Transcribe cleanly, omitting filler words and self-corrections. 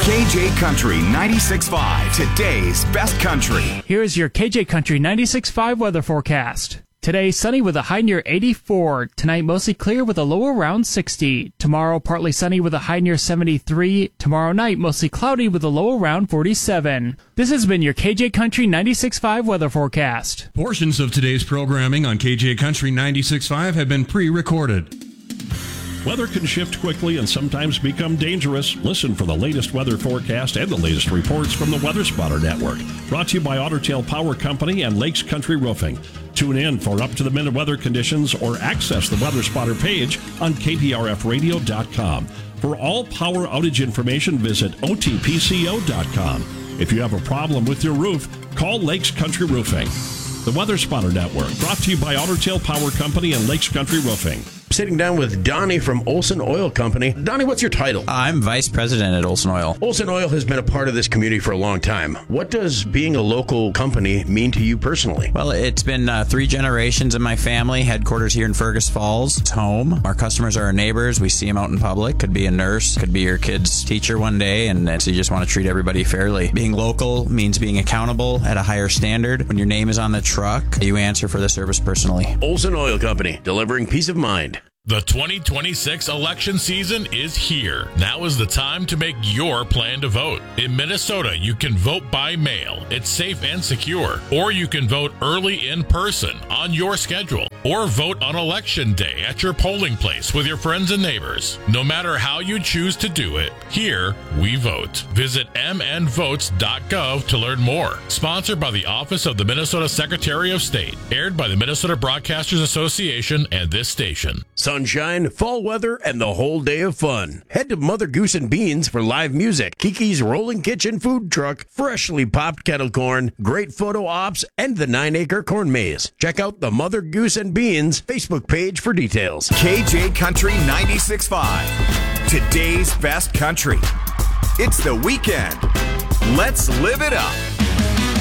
KJ Country 96.5, today's best country. Here's your KJ Country 96.5 weather forecast. Today, sunny with a high near 84. Tonight, mostly clear with a low around 60. Tomorrow, partly sunny with a high near 73. Tomorrow night, mostly cloudy with a low around 47. This has been your KJ Country 96.5 weather forecast. Portions of today's programming on KJ Country 96.5 have been pre-recorded. Weather can shift quickly and sometimes become dangerous. Listen for the latest weather forecast and the latest reports from the Weather Spotter Network. Brought to you by Otter Tail Power Company and Lakes Country Roofing. Tune in for up-to-the-minute weather conditions or access the Weather Spotter page on kprfradio.com. For all power outage information, visit otpco.com. If you have a problem with your roof, call Lakes Country Roofing. The Weather Spotter Network, brought to you by Otter Tail Power Company and Lakes Country Roofing. Sitting down with Donnie from Olson Oil Company. Donnie, what's your title? I'm Vice President at Olson Oil. Olson Oil has been a part of this community for a long time. What does being a local company mean to you personally? Well, it's been 3 generations in my family. Headquarters here in Fergus Falls. It's home. Our customers are our neighbors. We see them out in public. Could be a nurse. Could be your kid's teacher one day. And so you just want to treat everybody fairly. Being local means being accountable at a higher standard. When your name is on the truck, you answer for the service personally. Olson Oil Company, delivering peace of mind. The 2026 election season is here. Now is the time to make your plan to vote. In Minnesota, you can vote by mail. It's safe and secure. Or you can vote early in person on your schedule. Or vote on election day at your polling place with your friends and neighbors. No matter how you choose to do it, here we vote. Visit mnvotes.gov to learn more. Sponsored by the Office of the Minnesota Secretary of State. Aired by the Minnesota Broadcasters Association and this station. Sunshine, fall weather, and the whole day of fun. Head to Mother Goose and Beans for live music, Kiki's Rolling Kitchen food truck, freshly popped kettle corn, great photo ops, and the 9-acre corn maze. Check out the Mother Goose and Beans Facebook page for details. KJ Country 96.5, today's best country. It's the weekend. Let's live it up.